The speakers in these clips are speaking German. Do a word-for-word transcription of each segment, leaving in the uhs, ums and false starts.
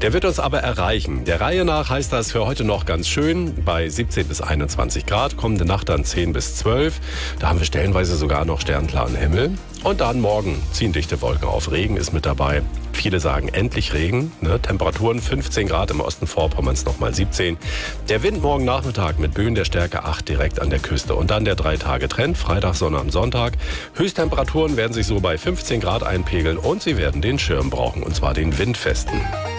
Der wird uns aber erreichen. Der Reihe nach heißt das für heute noch ganz schön bei siebzehn bis einundzwanzig Grad. Kommende Nacht dann zehn bis zwölf. Da haben wir stellenweise sogar noch sternklaren Himmel. Und dann morgen ziehen dichte Wolken auf. Regen ist mit dabei. Viele sagen endlich Regen. Ne? Temperaturen fünfzehn Grad im Osten Vorpommerns, nochmal siebzehn. Der Wind morgen Nachmittag mit Böen der Stärke acht direkt an der Küste. Und dann der Drei-Tage-Trend, Freitag, Sonne am Sonntag. Höchsttemperaturen werden sich so bei fünfzehn Grad einpegeln und Sie werden den Schirm brauchen, und zwar den windfesten.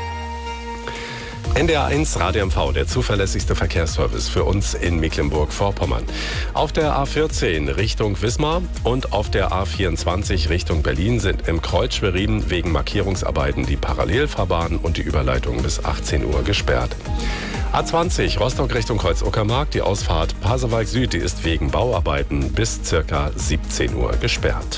N D R eins Radio M V, der zuverlässigste Verkehrsservice für uns in Mecklenburg-Vorpommern. Auf der A vierzehn Richtung Wismar und auf der A vierundzwanzig Richtung Berlin sind im Kreuz Schwerin wegen Markierungsarbeiten die Parallelfahrbahn und die Überleitung bis achtzehn Uhr gesperrt. A zwanzig Rostock Richtung Kreuz Uckermark, die Ausfahrt Pasewalk Süd, die ist wegen Bauarbeiten bis ca. siebzehn Uhr gesperrt.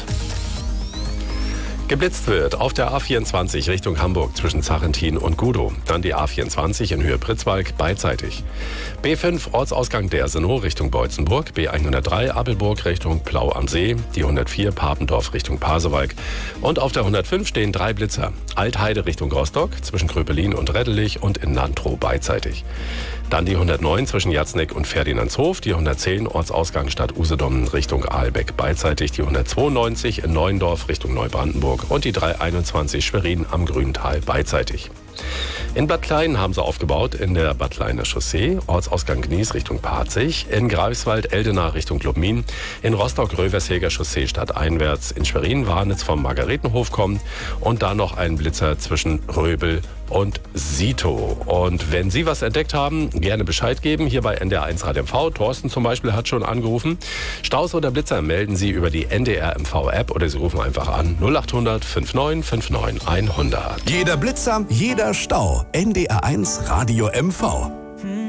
Geblitzt wird auf der A vierundzwanzig Richtung Hamburg zwischen Zachentin und Gudow. Dann die A vierundzwanzig in Höhe Pritzwalk beidseitig. B fünf Ortsausgang Dersenow Richtung Beutzenburg. B hundertdrei Abelburg Richtung Plau am See. Die hundertvier Papendorf Richtung Pasewalk. Und auf der hundertfünf stehen drei Blitzer. Altheide Richtung Rostock zwischen Kröpelin und Reddelich und in Nantrow beidseitig. Dann die hundertneun zwischen Jatzneck und Ferdinandshof. Die hundertzehn Ortsausgang Stadt Usedom Richtung Aalbeck beidseitig. Die hundertzweiundneunzig in Neuendorf Richtung Neubrandenburg. Und die dreihunderteinundzwanzig Schwerin am Grüntal beidseitig. In Bad Klein haben sie aufgebaut in der Bad Kleiner Chaussee, Ortsausgang Gnies Richtung Parzig, in Greifswald Eldena Richtung Lubmin, in Rostock Röversheger Chaussee stadteinwärts, in Schwerin Warnitz vom Margaretenhof kommen und dann noch ein Blitzer zwischen Röbel und Sito. Und wenn Sie was entdeckt haben, gerne Bescheid geben, hier bei N D R eins Radio M V. Thorsten zum Beispiel hat schon angerufen. Staus oder Blitzer melden Sie über die N D R M V App oder Sie rufen einfach an null acht hundert neunundfünfzig neunundfünfzig hundert. Jeder Blitzer, jeder Stau. N D R eins Radio M V.